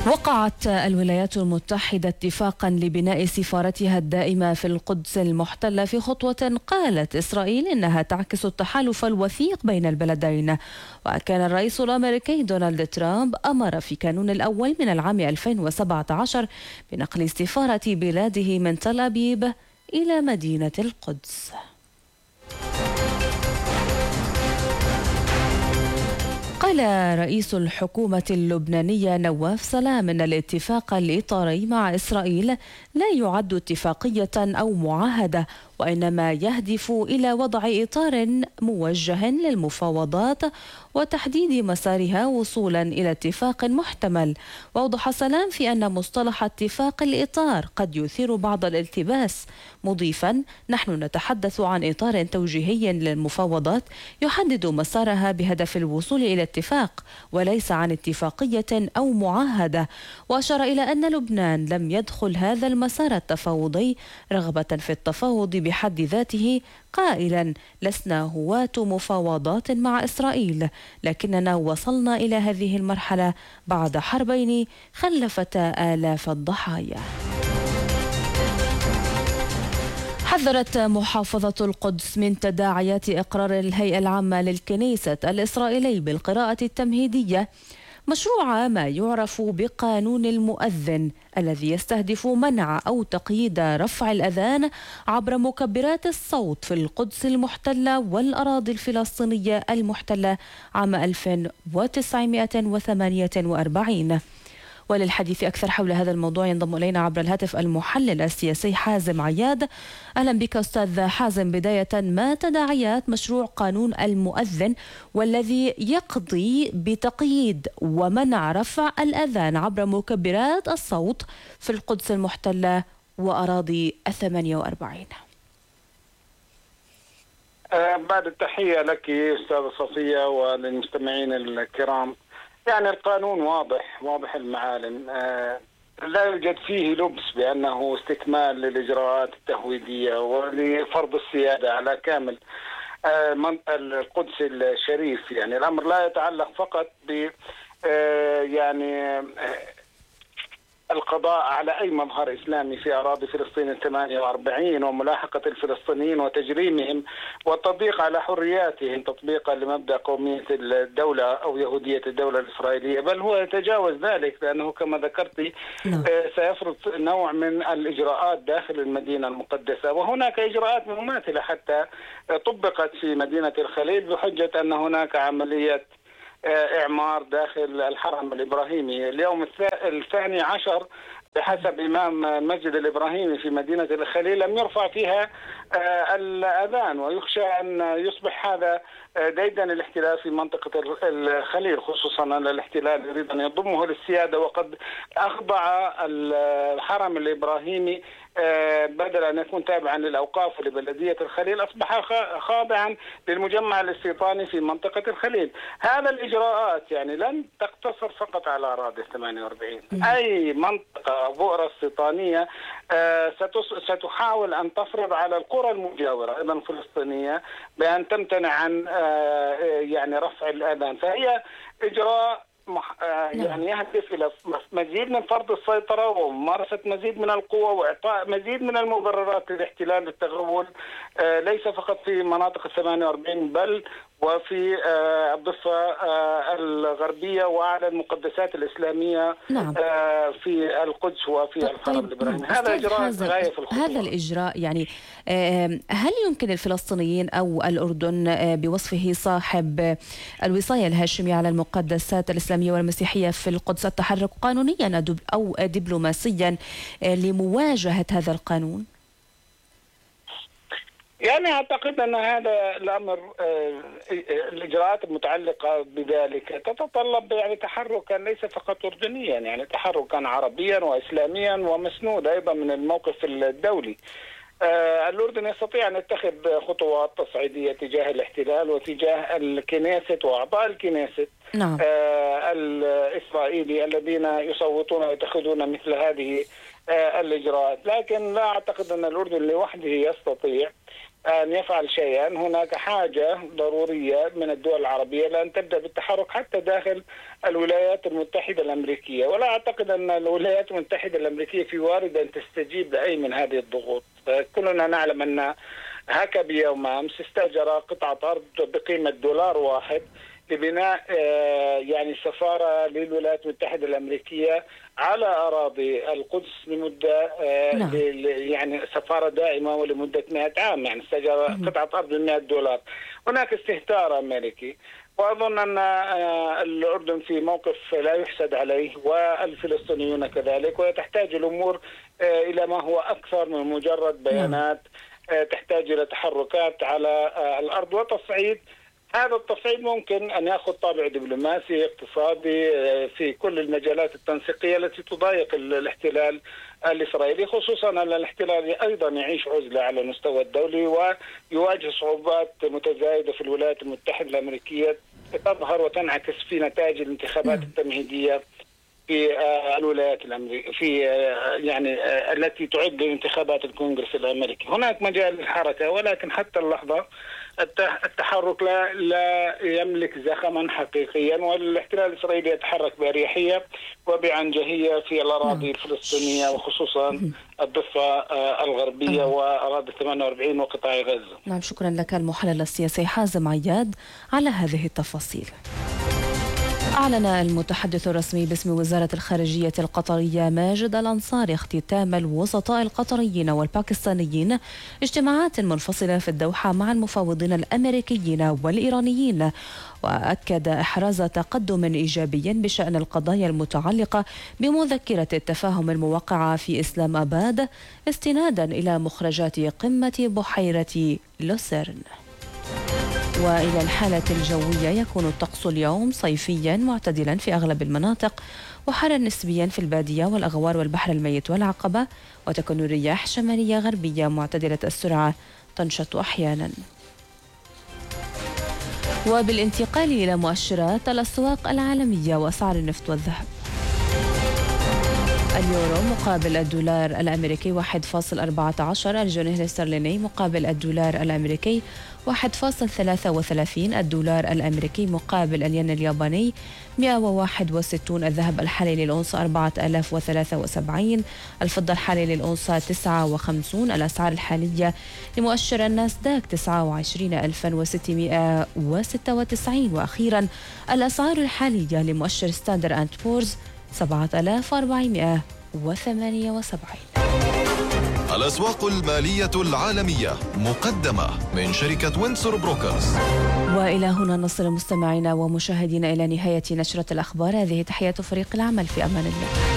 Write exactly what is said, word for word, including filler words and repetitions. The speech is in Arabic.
وقعت الولايات المتحدة اتفاقا لبناء سفارتها الدائمة في القدس المحتلة في خطوة قالت إسرائيل إنها تعكس التحالف الوثيق بين البلدين. وكان الرئيس الأمريكي دونالد ترامب أمر في كانون الأول من العام ألفين وسبعة عشر بنقل سفارة بلاده من تل أبيب إلى مدينة القدس. قال رئيس الحكومة اللبنانية نواف سلام إن الاتفاق الإطاري مع إسرائيل لا يعد اتفاقية أو معاهدة، وإنما يهدف إلى وضع إطار موجه للمفاوضات وتحديد مسارها وصولا إلى اتفاق محتمل. وأوضح سلام في أن مصطلح اتفاق الإطار قد يثير بعض الالتباس، مضيفا: نحن نتحدث عن إطار توجيهي للمفاوضات يحدد مسارها بهدف الوصول إلى اتفاق، وليس عن اتفاقية أو معاهدة. وأشار إلى أن لبنان لم يدخل هذا المسار التفاوضي رغبة في التفاوض بحد ذاته، قائلا: لسنا هواة مفاوضات مع إسرائيل، لكننا وصلنا إلى هذه المرحلة بعد حربين خلفتا آلاف الضحايا. حذرت محافظة القدس من تداعيات إقرار الهيئة العامة للكنيسة الإسرائيلي بالقراءة التمهيدية مشروع ما يعرف بقانون المؤذن، الذي يستهدف منع أو تقييد رفع الأذان عبر مكبرات الصوت في القدس المحتلة والأراضي الفلسطينية المحتلة عام ألف وتسعمائة وثمانية وأربعين. وللحديث أكثر حول هذا الموضوع ينضم إلينا عبر الهاتف المحلل السياسي حازم عياد. أهلا بك أستاذ حازم. بداية، ما تداعيات مشروع قانون المؤذن والذي يقضي بتقييد ومنع رفع الأذان عبر مكبرات الصوت في القدس المحتلة وأراضي الثمانية وأربعين؟ بعد التحية لك أستاذ صفية وللمستمعين الكرام. يعني القانون واضح واضح المعالم، آه لا يوجد فيه لبس بأنه استكمال للإجراءات التهويدية ولفرض السيادة على كامل آه القدس الشريف. يعني الأمر لا يتعلق فقط ب آه يعني آه القضاء على أي مظهر إسلامي في أراضي فلسطين الثمانية وأربعين وملاحقة الفلسطينيين وتجريمهم والتطبيق على حرياتهم تطبيقا لمبدأ قومية الدولة أو يهودية الدولة الإسرائيلية، بل هو يتجاوز ذلك، لأنه كما ذكرت سيفرض نوع من الإجراءات داخل المدينة المقدسة. وهناك إجراءات مماثلة حتى طبقت في مدينة الخليل بحجة أن هناك عملية إعمار داخل الحرم الإبراهيمي. اليوم الثاني عشر بحسب إمام المسجد الإبراهيمي في مدينة الخليل لم يرفع فيها الأذان، ويخشى أن يصبح هذا ديدن الاحتلال في منطقة الخليل، خصوصا أن الاحتلال يريد أن يضمه للسيادة، وقد أخضع الحرم الإبراهيمي بدل أن يكون تابعا للأوقاف ولبلدية الخليل أصبح خاضعا للمجمع الاستيطاني في منطقة الخليل. هذا الإجراءات يعني لن تقتصر فقط على أراضي ثمانية وأربعين، أي منطقة بؤرة استيطانية ستحاول أن تفرض على القرى المجاورة أيضا الفلسطينية بأن تمتنع عن يعني رفع الأذان. فهي إجراء يعني يهدف إلى مزيد من فرض السيطرة وممارسة مزيد من القوة وإعطاء مزيد من المبررات للاحتلال للتغول، ليس فقط في مناطق الثمانية وأربعين بل وفي الضفة الغربية وعلى المقدسات الإسلامية نعم. في القدس وفي طيب الحرم الإبراهيمي. هذا إجراء غاية في الخطوة. هذا الإجراء يعني هل يمكن الفلسطينيين أو الأردن بوصفه صاحب الوصاية الهاشمية على المقدسات الإسلامية والمسيحية في القدس التحرك قانونيا أو دبلوماسيا لمواجهة هذا القانون؟ يعني أعتقد أن هذا الأمر الإجراءات المتعلقة بذلك تتطلب يعني تحركا ليس فقط أردنيا، يعني تحركا عربيا وإسلاميا ومسنود أيضا من الموقف الدولي. الأردن يستطيع أن يتخذ خطوات تصعيدية تجاه الاحتلال وتجاه الكنيسة وأعضاء الكنيسة نعم. الإسرائيلي الذين يصوتون ويتخذون مثل هذه الإجراءات، لكن لا أعتقد أن الأردن لوحده يستطيع أن يفعل شيئا. هناك حاجة ضرورية من الدول العربية لأن تبدأ بالتحرك حتى داخل الولايات المتحدة الأمريكية، ولا أعتقد أن الولايات المتحدة الأمريكية في وارد أن تستجيب لأي من هذه الضغوط. كلنا نعلم أن هاكابي يوم أمس استأجر قطعة أرض بقيمة دولار واحد لبناء يعني سفارة للولايات المتحدة الأمريكية على أراضي القدس لمدة نعم. يعني سفارة دائمة ولمدة مئة عام، يعني استأجر قطعة أرض ب مئة دولار. هناك استهتار أمريكي، وأظن أن الأردن في موقف لا يحسد عليه والفلسطينيون كذلك، وتحتاج الأمور إلى ما هو أكثر من مجرد بيانات. نعم. تحتاج إلى تحركات على الأرض وتصعيد. هذا التصعيد ممكن أن يأخذ طابع دبلوماسي اقتصادي في كل المجالات التنسيقية التي تضايق الاحتلال الإسرائيلي، خصوصا أن الاحتلال أيضا يعيش عزلة على المستوى الدولي ويواجه صعوبات متزايدة في الولايات المتحدة الأمريكية تظهر وتنعكس في نتائج الانتخابات التمهيدية في الولايات الأمريكية في يعني التي تعد لانتخابات الكونغرس الأمريكي. هناك مجال للحركة، ولكن حتى اللحظة التحرك لا لا يملك زخما حقيقيا، والاحتلال الإسرائيلي يتحرك بأريحية وبعنجهية في الأراضي الفلسطينية وخصوصا الضفة الغربية وأراضي ثمانية وأربعين وقطاع غزة. نعم، شكرا لك المحلل السياسي حازم عياد على هذه التفاصيل. أعلن المتحدث الرسمي باسم وزارة الخارجية القطرية ماجد الأنصاري اختتام الوسطاء القطريين والباكستانيين اجتماعات منفصلة في الدوحة مع المفاوضين الأمريكيين والإيرانيين، وأكد إحراز تقدم إيجابي بشأن القضايا المتعلقة بمذكرة التفاهم الموقعة في إسلام آباد استنادا إلى مخرجات قمة بحيرة لوسيرن. وإلى الحالة الجوية، يكون الطقس اليوم صيفيا معتدلا في أغلب المناطق، وحارا نسبيا في البادية والأغوار والبحر الميت والعقبة، وتكون الرياح شمالية غربية معتدلة السرعة تنشط أحيانا. وبالانتقال إلى مؤشرات الأسواق العالمية وأسعار النفط والذهب. اليورو مقابل الدولار الأمريكي واحد فاصل أربعة عشر، الجنيه الاسترليني مقابل الدولار الأمريكي واحد فاصل ثلاثة وثلاثين، الدولار الأمريكي مقابل الين الياباني مئة وواحد وستين، الذهب الحالي للأونصة أربعة آلاف وثلاثة وسبعين، الفضة الحالي للأونصة تسعة وخمسين، الأسعار الحالية لمؤشر الناسداك تسعة وعشرين ألفا وستمئة وستة وتسعين، وأخيرا الأسعار الحالية لمؤشر ستاندرد أند بورز سبعة آلاف وأربعمئة وثمانية وسبعين. الأسواق المالية العالمية مقدمة من شركة وينسور بروكرز. وإلى هنا نصل مستمعينا ومشاهدينا إلى نهاية نشرة الأخبار. هذه تحيات فريق العمل، في أمان الله.